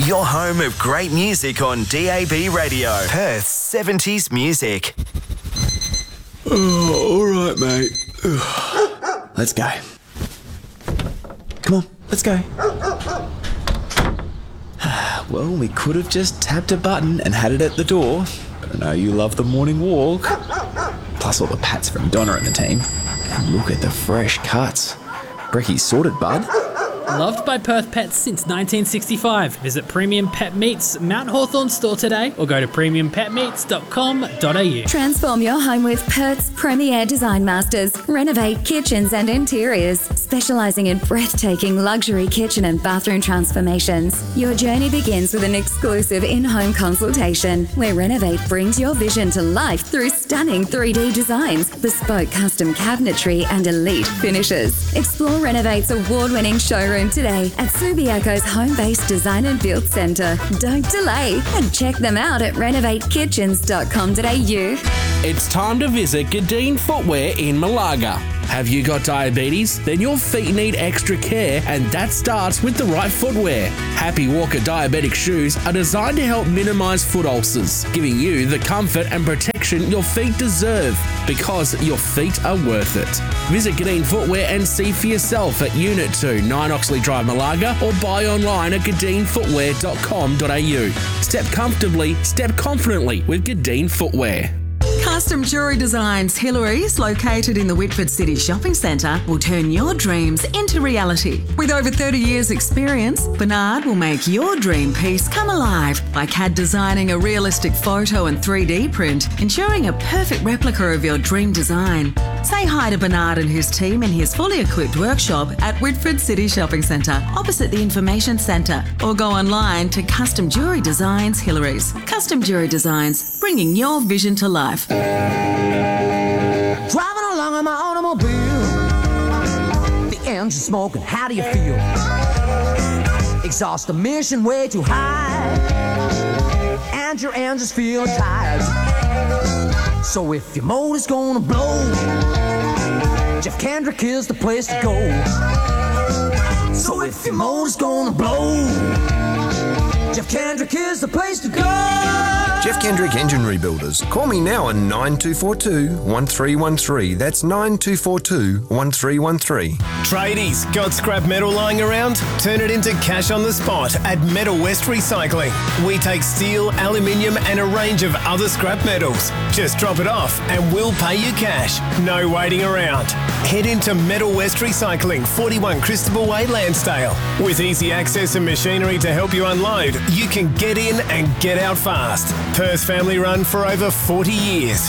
Your home of great music on DAB Radio. Perth's 70s music. Oh, all right, mate. Let's go. Come on, let's go. Well, we could have just tapped a button and had it at the door. But I know you love the morning walk. Plus all the pats from Donna and the team. And look at the fresh cuts. Brecky's sorted, bud. Loved by Perth pets since 1965. Visit Premium Pet Meats Mount Hawthorn store today or go to premiumpetmeats.com.au. Transform your home with Perth's premier design masters. Renovate kitchens and interiors, specialising in breathtaking luxury kitchen and bathroom transformations. Your journey begins with an exclusive in-home consultation where Renovate brings your vision to life through stunning 3D designs, bespoke custom cabinetry and elite finishes. Explore Renovate's award-winning showroom today at Subiaco's home-based design and build centre. Don't delay and check them out at renovatekitchens.com.au. It's time to visit Gadeen Footwear in Malaga. Have you got diabetes? Then your feet need extra care, and that starts with the right footwear. Happy Walker diabetic shoes are designed to help minimise foot ulcers, giving you the comfort and protection your feet deserve, because your feet are worth it. Visit Gadeen Footwear and see for yourself at Unit 2, 9 Oxley Drive, Malaga, or buy online at gadeenfootwear.com.au. Step comfortably, step confidently with Gadeen Footwear. Custom Jewellery Designs Hillary's, located in the Whitford City Shopping Centre, will turn your dreams into reality. With over 30 years' experience, Bernard will make your dream piece come alive by CAD designing a realistic photo and 3D print, ensuring a perfect replica of your dream design. Say hi to Bernard and his team in his fully equipped workshop at Whitford City Shopping Centre, opposite the Information Centre, or go online to Custom Jewellery Designs Hillary's. Custom Jewellery Designs, bringing your vision to life. Driving along in my automobile, the engine smoking, how do you feel? Exhaust emission way too high, and your engine's feeling tired. So if your motor's gonna blow, Jeff Kendrick is the place to go. So if your motor's gonna blow, Jeff Kendrick is the place to go. Jeff Kendrick Engine Rebuilders. Call me now on 9242-1313. That's 9242-1313. Tradies, got scrap metal lying around? Turn it into cash on the spot at Metal West Recycling. We take steel, aluminium and a range of other scrap metals. Just drop it off and we'll pay you cash. No waiting around. Head into Metal West Recycling, 41 Christabel Way, Lansdale. With easy access and machinery to help you unload, you can get in and get out fast. Perth family run for over 40 years.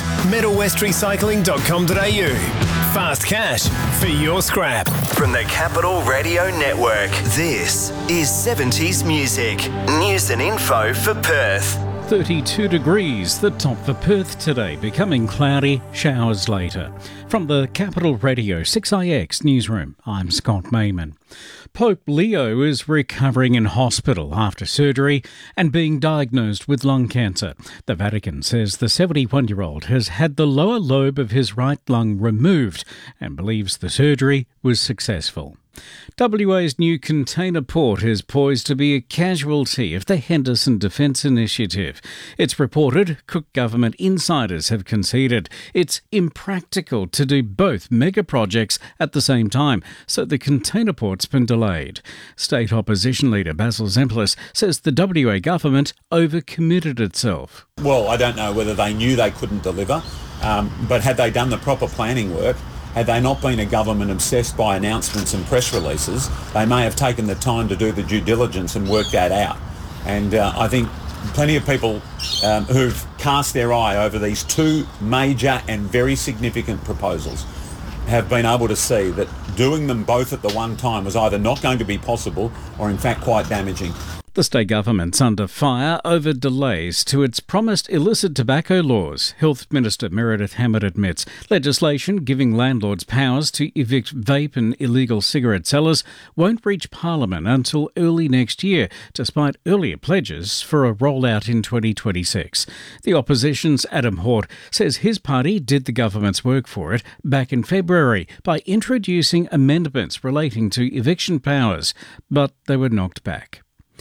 MetalWestRecycling.com.au. Fast cash for your scrap. From the Capital Radio Network, this is 70s Music. News and info for Perth. 32 degrees, the top for Perth today, becoming cloudy, showers later. From the Capital Radio 6IX newsroom, I'm Scott Mayman. Pope Leo is recovering in hospital after surgery and being diagnosed with lung cancer. The Vatican says the 71-year-old has had the lower lobe of his right lung removed and believes the surgery was successful. WA's new container port is poised to be a casualty of the Henderson Defence Initiative. It's reported Cook government insiders have conceded it's impractical to do both mega projects at the same time, so the container port's been delayed. State opposition leader Basil Zemplis says the WA government overcommitted itself. Well, I don't know whether they knew they couldn't deliver, but had they done the proper planning work, had they not been a government obsessed by announcements and press releases, they may have taken the time to do the due diligence and work that out. And I think plenty of people who've cast their eye over these two major and very significant proposals have been able to see that doing them both at the one time was either not going to be possible or in fact quite damaging. The state government's under fire over delays to its promised illicit tobacco laws. Health Minister Meredith Hammett admits legislation giving landlords powers to evict vape and illegal cigarette sellers won't reach Parliament until early next year, despite earlier pledges for a rollout in 2026. The opposition's Adam Hort says his party did the government's work for it back in February by introducing amendments relating to eviction powers, but they were knocked back.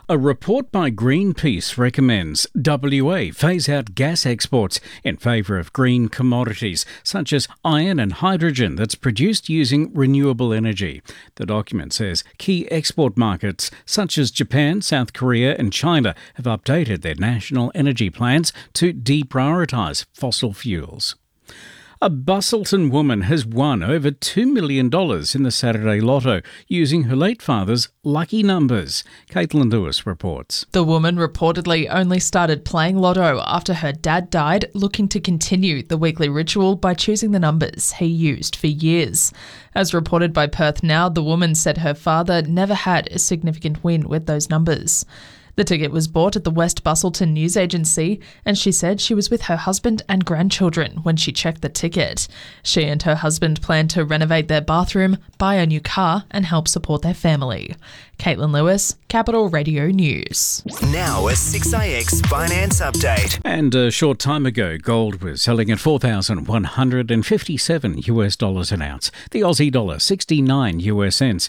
A report by Greenpeace recommends WA phase out gas exports in favour of green commodities such as iron and hydrogen that's produced using renewable energy. The document says key export markets such as Japan, South Korea and China have updated their national energy plans to deprioritise fossil fuels. A Busselton woman has won over $2 million in the Saturday Lotto using her late father's lucky numbers. Caitlin Lewis reports. The woman reportedly only started playing Lotto after her dad died, looking to continue the weekly ritual by choosing the numbers he used for years. As reported by Perth Now, the woman said her father never had a significant win with those numbers. The ticket was bought at the West Busselton News Agency, and she said she was with her husband and grandchildren when she checked the ticket. She and her husband plan to renovate their bathroom, buy a new car, and help support their family. Caitlin Lewis, Capital Radio News. Now a 6IX finance update. And a short time ago, gold was selling at $4,157 an ounce. The Aussie dollar 69 US cents,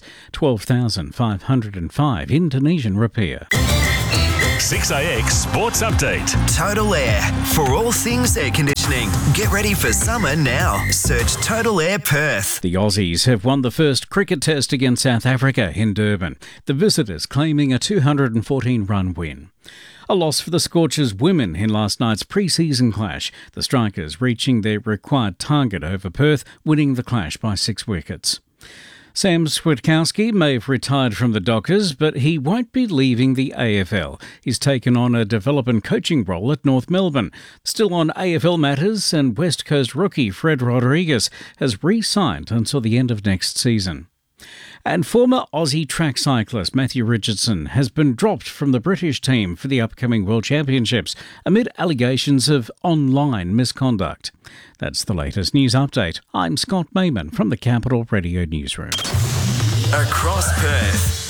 12,505 Indonesian rupiah. 6IX Sports Update. Total Air. For all things air conditioning. Get ready for summer now. Search Total Air Perth. The Aussies have won the first cricket test against South Africa in Durban. The visitors claiming a 214-run win. A loss for the Scorchers women in last night's pre-season clash. The Strikers reaching their required target over Perth, winning the clash by 6 wickets. Sam Switkowski may have retired from the Dockers, but he won't be leaving the AFL. He's taken on a development coaching role at North Melbourne. Still on AFL matters, and West Coast rookie Fred Rodriguez has re-signed until the end of next season. And former Aussie track cyclist Matthew Richardson has been dropped from the British team for the upcoming World Championships amid allegations of online misconduct. That's the latest news update. I'm Scott Mayman from the Capital Radio Newsroom. Across Perth.